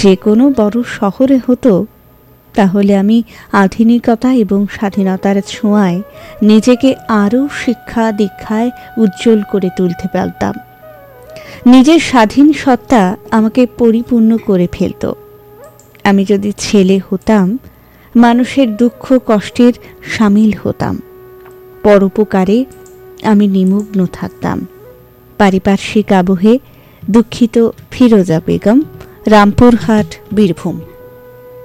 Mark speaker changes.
Speaker 1: যে কোনো বড় শহরে হতো, তাহলে আমি আধুনিকতা এবং স্বাধীনতার ছোঁয়ায় নিজেকে আরও শিক্ষা দীক্ষায় উজ্জ্বল করে তুলতে পারতাম। নিজের স্বাধীন সত্তা আমাকে পরিপূর্ণ করে ফেলত। আমি যদি ছেলে হতাম, মানুষের দুঃখ কষ্টের সামিল হতাম, পরোপকারে আমি নিমগ্ন থাকতাম। পারিপার্শ্বিক আবহে দুঃখিত। ফিরোজা বেগম, রামপুরহাট, বীরভূম।